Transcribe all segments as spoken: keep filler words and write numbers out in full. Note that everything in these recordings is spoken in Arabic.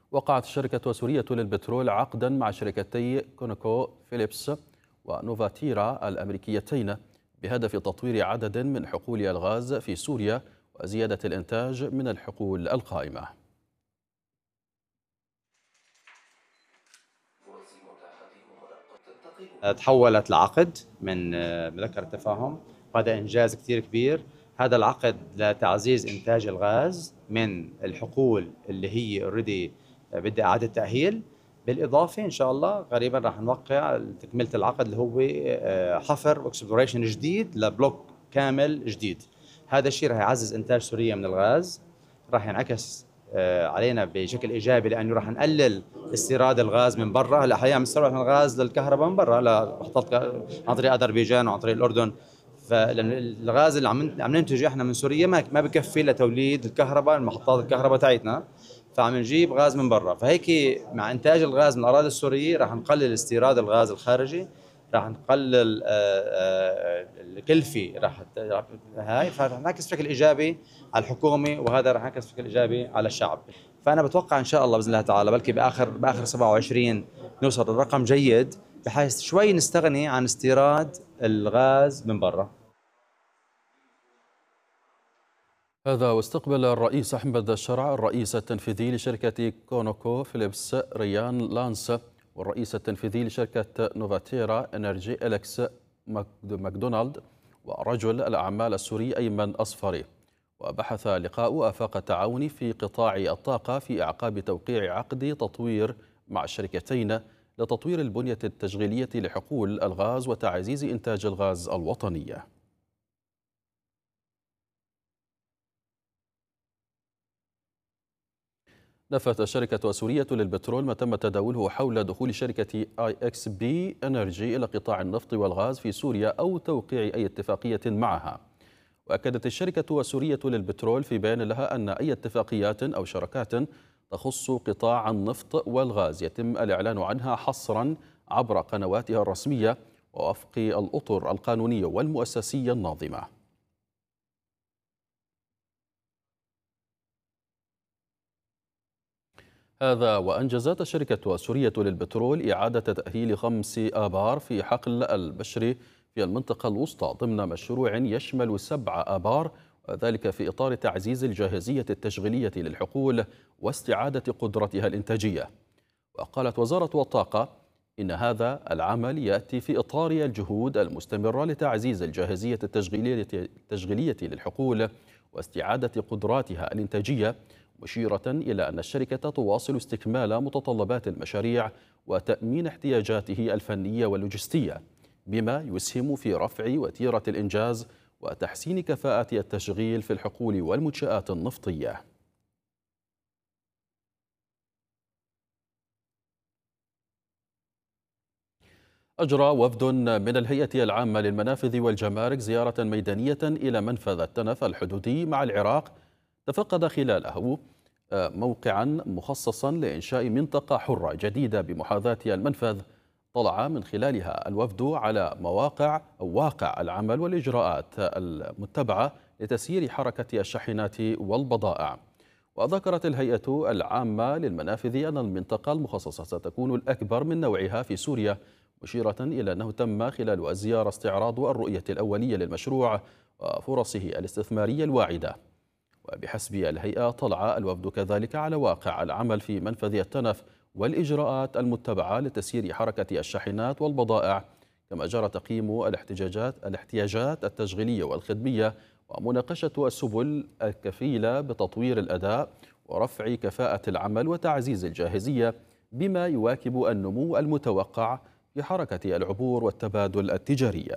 وقعت الشركة السورية للبترول عقدا مع شركتي كونوكو فيليبس ونوفاتيرا الأمريكيتين بهدف تطوير عدد من حقول الغاز في سوريا وزيادة الإنتاج من الحقول القائمة. تحولت لعقد من مذكرة تفاهم، وهذا إنجاز كثير كبير. هذا العقد لتعزيز إنتاج الغاز من الحقول اللي هي اوريدي بدها إعادة تأهيل، بالإضافة إن شاء الله قريبا راح نوقع تكملة العقد اللي هو حفر واكسبلوريشن جديد لبلوك كامل جديد. هذا الشيء راح يعزز إنتاج سوريا من الغاز، راح ينعكس علينا بشكل ايجابي لانه راح نقلل استيراد الغاز من برا. هلا حاليا عم نستورد الغاز للكهرباء من برا لمحطات عن طريق اذربيجان وعن طريق الاردن، فلان الغاز اللي عم عم ننتجه احنا من سوريا ما ما بكفي لتوليد الكهرباء، محطات الكهرباء تاعتنا، فعم نجيب غاز من برا. فهيك مع انتاج الغاز من الاراضي السوريه راح نقلل استيراد الغاز الخارجي، راح نقلل الكلفه، راح هاي فرح نعكس بشكل ايجابي على الحكومه، وهذا راح ينعكس بشكل ايجابي على الشعب. فانا بتوقع ان شاء الله باذن الله تعالى بلكي باخر باخر سبعة وعشرين نوصل لرقم جيد بحيث شوي نستغني عن استيراد الغاز من برا. هذا واستقبل الرئيس أحمد الشرع الرئيس التنفيذي لشركة كونوكو فيليبس ريان لانس والرئيس التنفيذي لشركة نوفاتيرا إنرجي إليكس ماكدونالد ورجل الأعمال السوري أيمن أصفري. وبحث اللقاء آفاق التعاون في قطاع الطاقة في أعقاب توقيع عقد تطوير مع الشركتين لتطوير البنية التشغيلية لحقول الغاز وتعزيز إنتاج الغاز الوطني. نفت الشركة السورية للبترول ما تم تداوله حول دخول شركة آي إكس بي إنرجي إلى قطاع النفط والغاز في سوريا أو توقيع أي اتفاقية معها. وأكدت الشركة السورية للبترول في بيان لها أن أي اتفاقيات أو شراكات تخص قطاع النفط والغاز يتم الإعلان عنها حصرا عبر قنواتها الرسمية ووفق الأطر القانونية والمؤسسية الناظمة. هذا وأنجزت الشركة السورية للبترول إعادة تأهيل خمس آبار في حقل البشري في المنطقة الوسطى ضمن مشروع يشمل سبع آبار، وذلك في إطار تعزيز الجاهزية التشغيلية للحقول واستعادة قدرتها الإنتاجية. وقالت وزارة الطاقة إن هذا العمل يأتي في إطار الجهود المستمرة لتعزيز الجاهزية التشغيلية للحقول واستعادة قدراتها الإنتاجية، مشيرة إلى أن الشركة تواصل استكمال متطلبات المشاريع وتأمين احتياجاته الفنية واللوجستية، بما يسهم في رفع وتيرة الإنجاز وتحسين كفاءة التشغيل في الحقول والمنشآت النفطية. أجرى وفد من الهيئة العامة للمنافذ والجمارك زيارة ميدانية إلى منفذ التنف الحدودي مع العراق، تفقد خلاله موقعا مخصصا لإنشاء منطقة حرة جديدة بمحاذاة المنفذ. طلع من خلالها الوفد على مواقع أو واقع العمل والإجراءات المتبعة لتسيير حركة الشاحنات والبضائع. وذكرت الهيئة العامة للمنافذ أن المنطقة المخصصة ستكون الأكبر من نوعها في سوريا، مشيرة إلى أنه تم خلال الزيارة استعراض الرؤية الأولية للمشروع وفرصه الاستثمارية الواعدة. وبحسب الهيئة طلع الوفد كذلك على واقع العمل في منفذ التنف والإجراءات المتبعة لتسيير حركة الشاحنات والبضائع، كما جرى تقييم الاحتياجات الاحتياجات التشغيلية والخدمية ومناقشة السبل الكفيلة بتطوير الأداء ورفع كفاءة العمل وتعزيز الجاهزية، بما يواكب النمو المتوقع في حركة العبور والتبادل التجاري.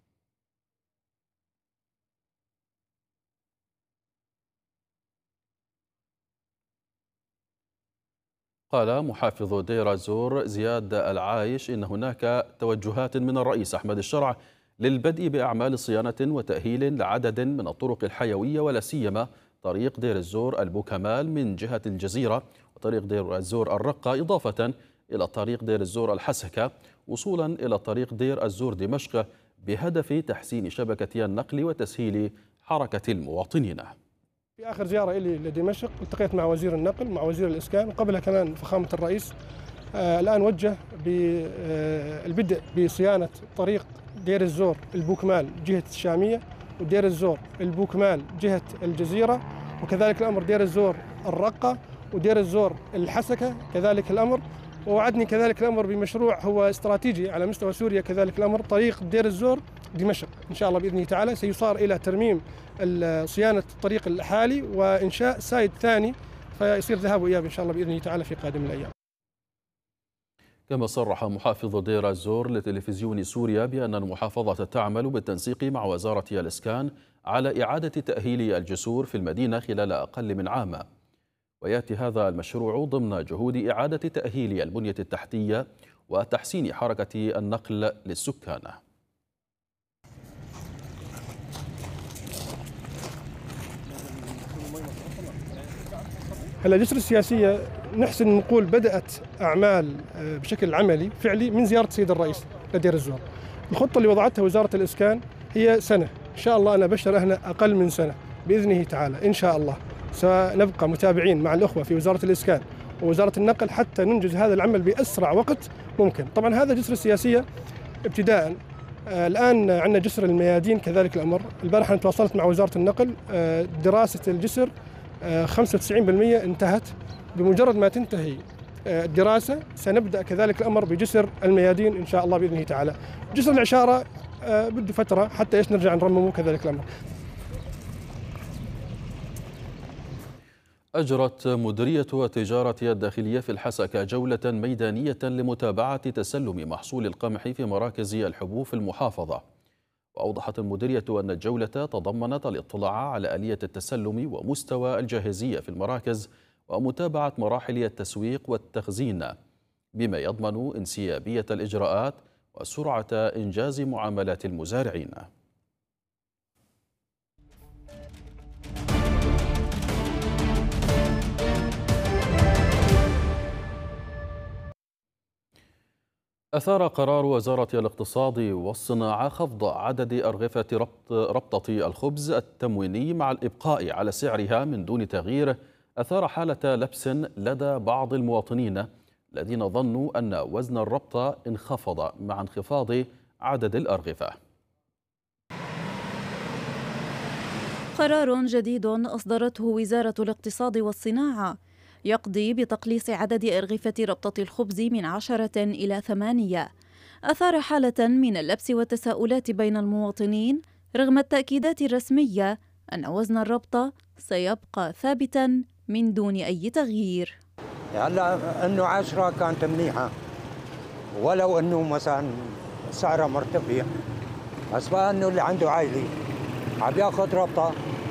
قال محافظ دير الزور زياد العايش إن هناك توجهات من الرئيس أحمد الشرع للبدء بأعمال صيانة وتأهيل لعدد من الطرق الحيوية، ولا سيما طريق دير الزور البوكمال من جهة الجزيرة وطريق دير الزور الرقة، إضافة إلى طريق دير الزور الحسكة وصولا إلى طريق دير الزور دمشق، بهدف تحسين شبكة النقل وتسهيل حركة المواطنين. في آخر زيارة إلي لدمشق التقيت مع وزير النقل مع وزير الإسكان وقبلها كمان فخامة الرئيس. آه الآن وجه بالبدء بصيانة طريق دير الزور البوكمال جهة الشامية ودير الزور البوكمال جهة الجزيرة، وكذلك الأمر دير الزور الرقة ودير الزور الحسكة كذلك الأمر. ووعدني كذلك الأمر بمشروع هو استراتيجي على مستوى سوريا كذلك الأمر، طريق دير الزور دمشق إن شاء الله بإذنه تعالى سيصار إلى ترميم صيانة الطريق الحالي وإنشاء سايد ثاني فيصير ذهاب وإياب إن شاء الله بإذنه تعالى في قادم الأيام. كما صرح محافظ دير الزور لتلفزيون سوريا بأن المحافظة تعمل بالتنسيق مع وزارة الإسكان على إعادة تأهيل الجسور في المدينة خلال أقل من عام، ويأتي هذا المشروع ضمن جهود إعادة تأهيل البنية التحتية وتحسين حركة النقل للسكان. هلا الجسر السياسية نحسن نقول بدأت أعمال بشكل عملي فعلي من زيارة السيد الرئيس لدير الزور. الخطة اللي وضعتها وزارة الإسكان هي سنة إن شاء الله، أنا بشر هنا أقل من سنة بإذنه تعالى إن شاء الله. سنبقى متابعين مع الأخوة في وزارة الإسكان ووزارة النقل حتى ننجز هذا العمل بأسرع وقت ممكن. طبعا هذا جسر السياسية ابتداء. آه الآن عندنا جسر الميادين كذلك الأمر. البارحة أنا تواصلت مع وزارة النقل، آه دراسة الجسر آه خمسة وتسعين بالمئة انتهت. بمجرد ما تنتهي آه الدراسة سنبدأ كذلك الأمر بجسر الميادين إن شاء الله بإذنه تعالى. جسر العشارة آه بده فترة حتى إيش نرجع نرممه كذلك الأمر. أجرت مديرية التجارة الداخلية في الحسكة جولة ميدانية لمتابعة تسلم محصول القمح في مراكز الحبوب في المحافظة. وأوضحت المديرية أن الجولة تضمنت الاطلاع على آلية التسلم ومستوى الجاهزية في المراكز ومتابعة مراحل التسويق والتخزين، بما يضمن انسيابية الإجراءات وسرعة إنجاز معاملات المزارعين. أثار قرار وزارة الاقتصاد والصناعة خفض عدد أرغفة ربط ربطة الخبز التمويني مع الإبقاء على سعرها من دون تغيير، أثار حالة لبس لدى بعض المواطنين الذين ظنوا أن وزن الربطة انخفض مع انخفاض عدد الأرغفة. قرار جديد أصدرته وزارة الاقتصاد والصناعة يقضي بتقليص عدد أرغفة ربطة الخبز من عشرة إلى ثمانية، أثار حالة من اللبس والتساؤلات بين المواطنين رغم التأكيدات الرسمية أن وزن الربطة سيبقى ثابتا من دون أي تغيير. هلا إنه عشرة كانت منيحة ولو إنه مثلا سعرها مرتفع، بس بقى إنه اللي عنده عائلة عم ياخذ ربطة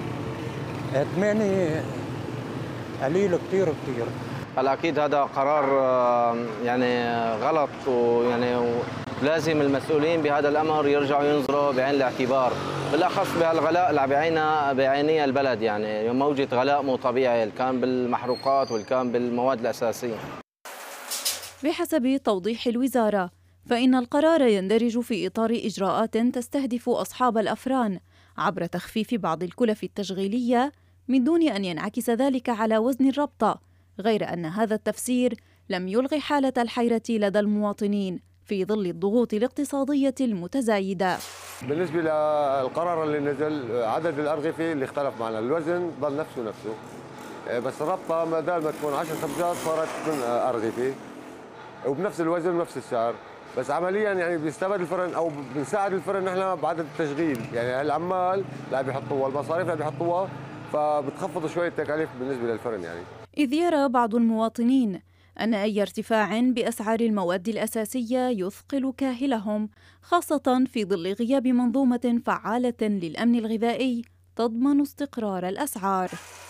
ثمانية قليل كتير كتير. هلا اكيد هذا قرار يعني غلط، ويعني لازم المسؤولين بهذا الامر يرجعوا ينظروا بعين الاعتبار، بالاخص بهالغلاء اللي بعينها بعينيها البلد، يعني موجة غلاء مو طبيعي، اللي كان بالمحروقات واللي كان بالمواد الاساسيه. بحسب توضيح الوزاره، فإن القرار يندرج في إطار إجراءات تستهدف أصحاب الأفران عبر تخفيف بعض الكلف التشغيلية من دون أن ينعكس ذلك على وزن الربطة، غير أن هذا التفسير لم يلغي حالة الحيرة لدى المواطنين في ظل الضغوط الاقتصادية المتزايدة. بالنسبة للقرار اللي نزل، عدد الأرغفة اللي اختلف معنا، الوزن ضل نفسه نفسه، بس الربطة ما دام ما تكون عشر خبزات صارت من أرغفة وبنفس الوزن ونفس السعر، بس عمليا يعني بيستفاد الفرن او بنساعد الفرن نحن بعدد التشغيل، يعني العمال لا بيحطوها، المصاريف لا بيحطوها، فبتخفض شويه التكاليف بالنسبه للفرن يعني. إذ يرى بعض المواطنين أن أي ارتفاع بأسعار المواد الأساسية يثقل كاهلهم، خاصة في ظل غياب منظومة فعالة للأمن الغذائي تضمن استقرار الأسعار.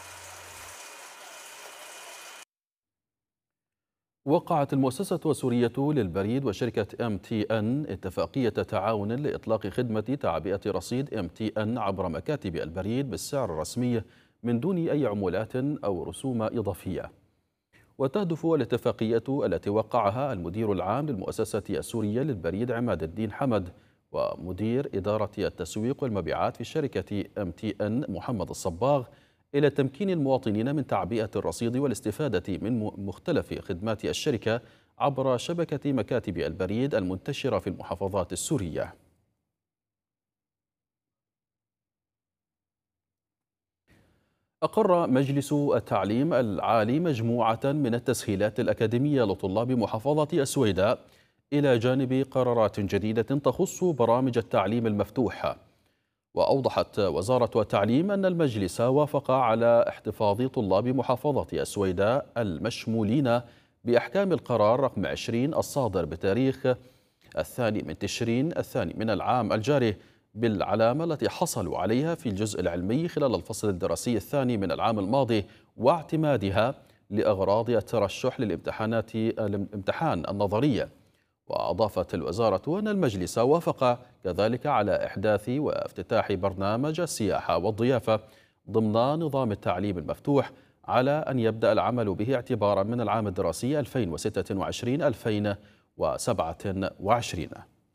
وقعت المؤسسة السورية للبريد وشركة إم تي إن اتفاقية تعاون لإطلاق خدمة تعبئة رصيد إم تي إن عبر مكاتب البريد بالسعر الرسمي من دون أي عمولات أو رسوم إضافية. وتهدف الاتفاقية التي وقعها المدير العام للمؤسسة السورية للبريد عماد الدين حمد ومدير إدارة التسويق والمبيعات في شركة إم تي إن محمد الصباغ إلى تمكين المواطنين من تعبئة الرصيد والاستفادة من مختلف خدمات الشركة عبر شبكة مكاتب البريد المنتشرة في المحافظات السورية. أقر مجلس التعليم العالي مجموعة من التسهيلات الأكاديمية لطلاب محافظة السويداء إلى جانب قرارات جديدة تخص برامج التعليم المفتوح. وأوضحت وزارة التعليم أن المجلس وافق على احتفاظ طلاب محافظة السويداء المشمولين بأحكام القرار رقم عشرين الصادر بتاريخ الثاني من تشرين الثاني من العام الجاري بالعلامة التي حصلوا عليها في الجزء العلمي خلال الفصل الدراسي الثاني من العام الماضي، واعتمادها لأغراض الترشح للامتحانات الامتحان النظرية. وأضافت الوزارة أن المجلس وافق كذلك على إحداث وافتتاح برنامج السياحة والضيافة ضمن نظام التعليم المفتوح على أن يبدأ العمل به اعتبارا من العام الدراسي ألفين وستة وعشرين ألفين وسبعة وعشرين.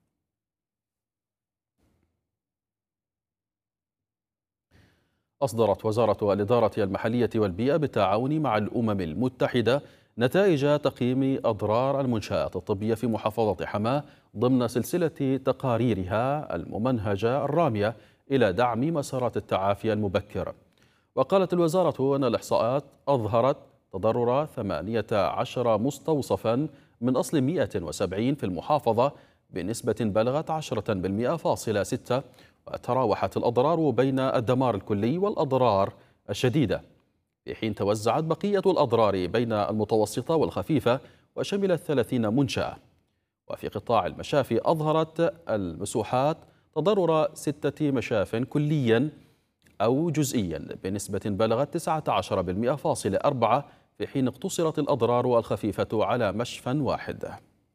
أصدرت وزارة الإدارة المحلية والبيئة بالتعاون مع الأمم المتحدة نتائج تقييم أضرار المنشآت الطبية في محافظة حماة ضمن سلسلة تقاريرها الممنهجة الرامية إلى دعم مسارات التعافي المبكر. وقالت الوزارة أن الإحصاءات أظهرت تضرر ثمانية عشر مستوصفا من أصل مئة وسبعين في المحافظة بنسبة بلغت عشرة بالمئة فاصلة ستة، وتراوحت الأضرار بين الدمار الكلي والأضرار الشديدة، في حين توزعت بقية الأضرار بين المتوسطة والخفيفة وشملت ثلاثين منشأة. وفي قطاع المشافي أظهرت المسوحات تضرر ستة مشاف كليا أو جزئيا بنسبة بلغت تسعة عشر بالمئة فاصلة أربعة، في حين اقتصرت الأضرار الخفيفة على مشفى واحد.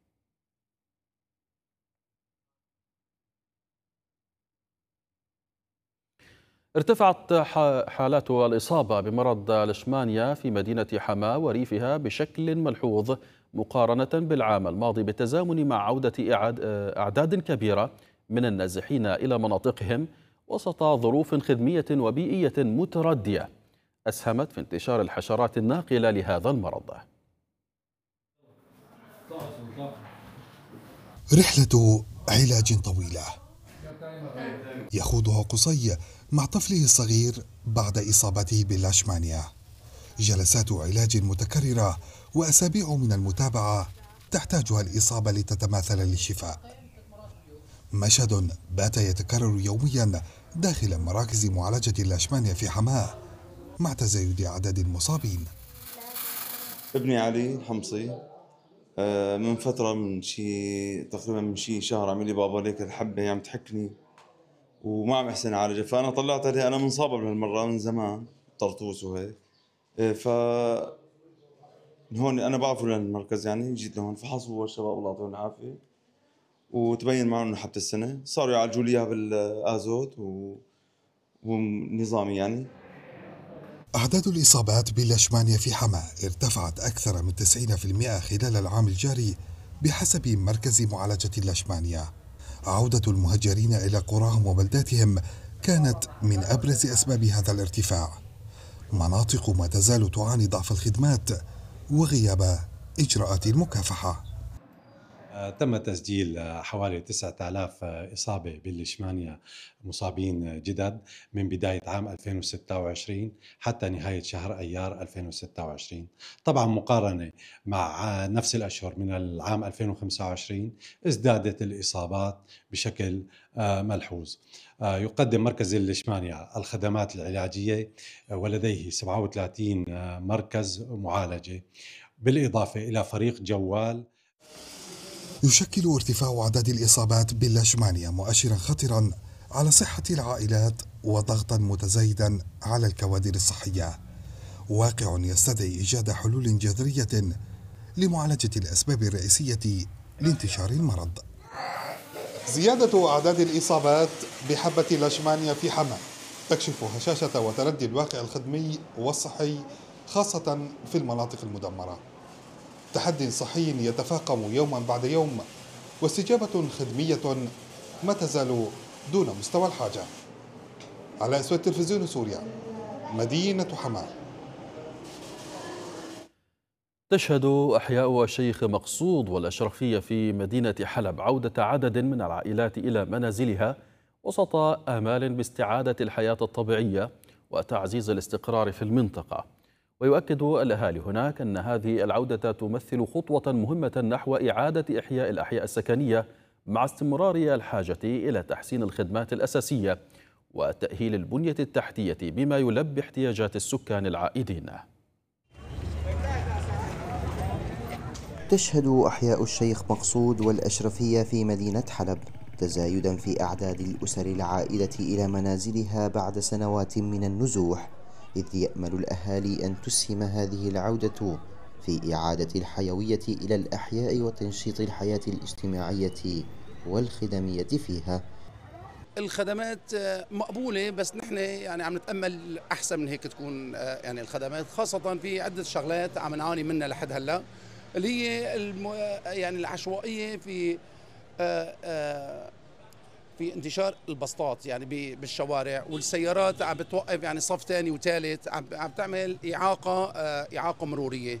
ارتفعت حالات الإصابة بمرض الإشمانيا في مدينة حماة وريفها بشكل ملحوظ مقارنة بالعام الماضي، بالتزامن مع عودة أعداد كبيرة من النازحين إلى مناطقهم وسط ظروف خدمية وبيئية متردية أسهمت في انتشار الحشرات الناقلة لهذا المرض. رحلة علاج طويلة يخوضها قصي مع طفله الصغير بعد إصابته باللاشمانيا. جلسات علاج متكررة وأسابيع من المتابعة تحتاجها الإصابة لتتماثل للشفاء. مشهد بات يتكرر يوميا داخل مراكز معالجة اللاشمانيا في حماة مع تزايد أعداد المصابين. ابني علي الحمصي من فترة، من شي تقريبا من شي شهر، عمل لي بابا ليك الحبة عم تحكني وما عم احسن اعالجها، فانا طلعت عليه انا منصابه بهالمره من زمان طرطوس وهيك، ف من هون انا بعرفه للمركز، يعني جيت لهون فحصوا الشباب الله يعطيهم العافيه وتبين معهم انه حبه السنه، صاروا يعالجوا لي اياها بالازوت و... ونظامي. يعني أعداد الإصابات باللاشمانيا في حماة ارتفعت أكثر من تسعين بالمئة خلال العام الجاري بحسب مركز معالجة اللاشمانيا. عودة المهجرين إلى قراهم وبلداتهم كانت من أبرز أسباب هذا الارتفاع. مناطق ما تزال تعاني ضعف الخدمات وغياب إجراءات المكافحة. تم تسجيل حوالي تسعة آلاف إصابة بالليشمانيا مصابين جدد من بداية عام ألفين وستة وعشرين حتى نهاية شهر أيار ألفين وستة وعشرين. طبعا مقارنة مع نفس الأشهر من العام ألفين وخمسة وعشرين ازدادت الإصابات بشكل ملحوظ. يقدم مركز الليشمانيا الخدمات العلاجية ولديه سبعة وثلاثين مركز معالجة، بالإضافة إلى فريق جوال. يشكل ارتفاع أعداد الإصابات باللاشمانيا مؤشرا خطرا على صحة العائلات وضغطا متزايدا على الكوادر الصحية، واقع يستدعي إيجاد حلول جذرية لمعالجة الأسباب الرئيسية لانتشار المرض. زيادة أعداد الإصابات بحبة اللاشمانيا في حماة تكشف هشاشة وتردي الواقع الخدمي والصحي خاصة في المناطق المدمرة. تحدي صحي يتفاقم يوما بعد يوم واستجابة خدمية ما تزال دون مستوى الحاجة. على أسود تلفزيون سوريا، مدينة حماة. تشهد أحياء الشيخ مقصود والأشرفية في مدينة حلب عودة عدد من العائلات إلى منازلها وسط آمال باستعادة الحياة الطبيعية وتعزيز الاستقرار في المنطقة. ويؤكد الأهالي هناك أن هذه العودة تمثل خطوة مهمة نحو إعادة إحياء الأحياء السكنية مع استمرار الحاجة إلى تحسين الخدمات الأساسية وتأهيل البنية التحتية بما يلبي احتياجات السكان العائدين. تشهد أحياء الشيخ مقصود والأشرفية في مدينة حلب تزايدا في أعداد الأسر العائدة إلى منازلها بعد سنوات من النزوح، إذ يأمل الأهالي أن تسهم هذه العودة في إعادة الحيوية إلى الأحياء وتنشيط الحياة الاجتماعية والخدمية فيها. الخدمات مقبولة، بس نحن يعني عم نتأمل أحسن من هيك تكون يعني الخدمات، خاصة في عدة شغلات عم نعاني منها لحد هلا، اللي هي الم... يعني العشوائية في آآ آآ في انتشار البسطات يعني بالشوارع، والسيارات عم بتوقف يعني صف ثاني وثالث، عم عم تعمل إعاقة إعاقة مرورية.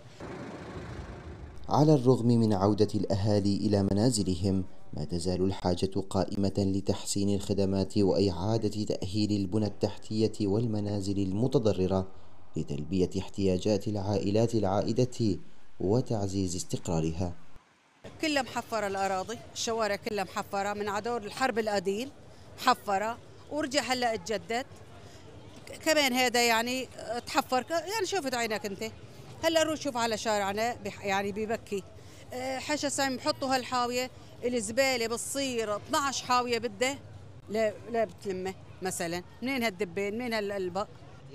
على الرغم من عودة الأهالي إلى منازلهم، ما تزال الحاجة قائمة لتحسين الخدمات وإعادة تأهيل البنى التحتية والمنازل المتضررة لتلبية احتياجات العائلات العائدة وتعزيز استقرارها. كلها محفرة الأراضي، الشوارع كلها محفرة من عدور الحرب القديم، محفرة ورجع هلا اتجدد كمان. هذا يعني تحفر، يعني شوفت عينك انت هلا روح شوف على شارعنا يعني ببكي حاشا سامي بحطوا هالحاوية، الزبالة بتصير اثنعش حاوية بدها لا لا بتلمه مثلا. منين هالدبين منين هالقلبة؟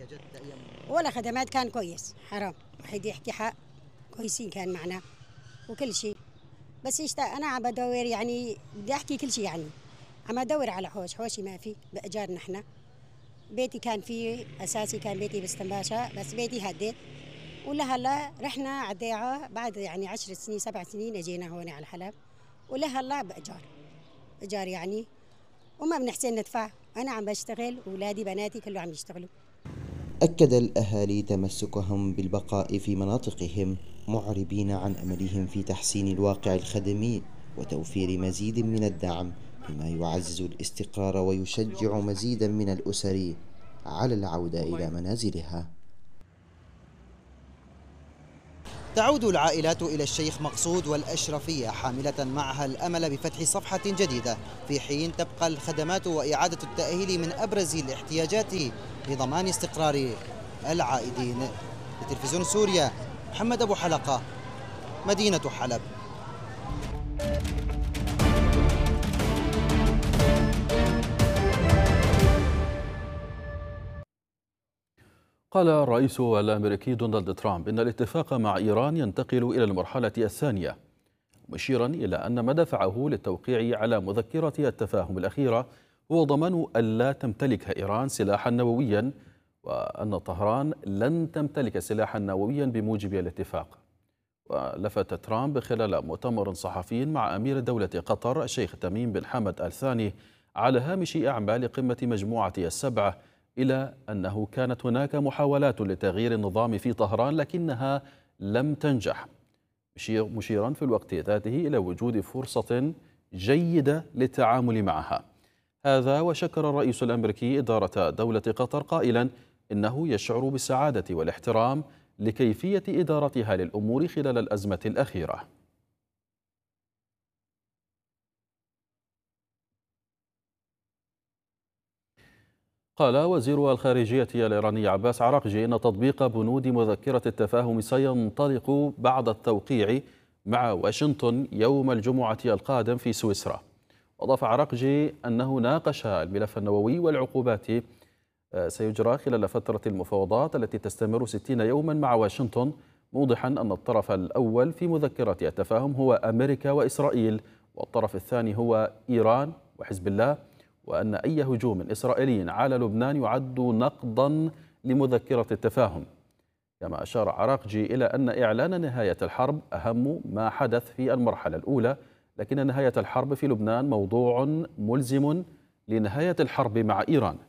ولا خدمات كان كويس، حرام واحد يحكي حق، كويسين كان معنا وكل شيء، بس يشتاق انا عم بدور يعني بدي احكي كل شيء يعني عم ادور على حوش، حوشي ما في باجار. نحن بيتي كان فيه اساسي، كان بيتي باستنباشا، بس بيتي هديت ولهلا رحنا عديعه بعد يعني عشر سنين سبع سنين اجينا هون على حلب، ولهلا باجار ايجار يعني، وما بنحسن ندفع. انا عم بشتغل واولادي بناتي كله عم يشتغلوا. أكد الأهالي تمسكهم بالبقاء في مناطقهم، معربين عن أملهم في تحسين الواقع الخدمي وتوفير مزيد من الدعم بما يعزز الاستقرار ويشجع مزيدا من الأسر على العودة إلى منازلها. تعود العائلات إلى الشيخ مقصود والأشرفية حاملة معها الأمل بفتح صفحة جديدة، في حين تبقى الخدمات وإعادة التأهيل من أبرز الاحتياجات لضمان استقرار العائدين. لتلفزيون سوريا، محمد أبو حلقة، مدينة حلب. قال الرئيس الأمريكي دونالد ترامب إن الاتفاق مع إيران ينتقل إلى المرحلة الثانية، مشيرا إلى أن ما دفعه للتوقيع على مذكرة التفاهم الأخيرة هو ضمان ألا تمتلك إيران سلاحا نوويا، وأن طهران لن تمتلك سلاحا نوويا بموجب الاتفاق. ولفت ترامب خلال مؤتمر صحفي مع أمير دولة قطر الشيخ تميم بن حمد آل ثاني على هامش أعمال قمة مجموعة السبعة إلى أنه كانت هناك محاولات لتغيير النظام في طهران لكنها لم تنجح، مشيرا في الوقت ذاته إلى وجود فرصة جيدة للتعامل معها. هذا وشكر الرئيس الأمريكي إدارة دولة قطر قائلا إنه يشعر بالسعادة والاحترام لكيفية إدارتها للأمور خلال الأزمة الأخيرة. قال وزير الخارجية الإيراني عباس عراقجي إن تطبيق بنود مذكرة التفاهم سينطلق بعد التوقيع مع واشنطن يوم الجمعة القادم في سويسرا. وأضاف عراقجي أنه ناقش الملف النووي والعقوبات سيجرى خلال فترة المفاوضات التي تستمر ستين يوما مع واشنطن، موضحا أن الطرف الأول في مذكرة التفاهم هو أمريكا وإسرائيل، والطرف الثاني هو إيران وحزب الله، وأن أي هجوم إسرائيلي على لبنان يعد نقضا لمذكرة التفاهم. كما أشار عراقجي إلى أن إعلان نهاية الحرب أهم ما حدث في المرحلة الأولى، لكن نهاية الحرب في لبنان موضوع ملزم لنهاية الحرب مع إيران.